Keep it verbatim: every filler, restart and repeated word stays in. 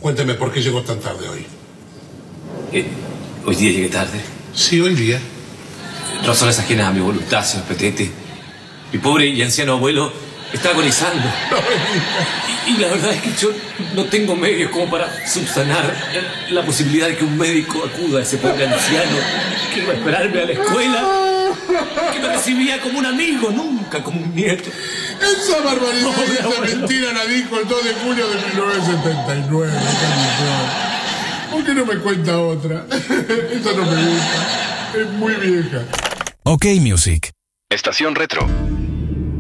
Cuénteme por qué llegó tan tarde hoy. ¿Qué? ¿Hoy día llegué tarde? Sí, hoy día. Razones ajenas a mi voluntad, señor Petete. Mi pobre y anciano abuelo está agonizando. Y, y la verdad es que yo no tengo medios como para subsanar la posibilidad de que un médico acuda a ese pobre anciano que iba a esperarme a la escuela, que me recibía como un amigo, nunca como un nieto. Esa barbaridad Pobre y esa abuelo. mentira la dijo el dos de julio de mil novecientos setenta y nueve. ¿Por qué no me cuenta otra? Esa no me gusta. Es muy vieja. Ok Music. Estación Retro.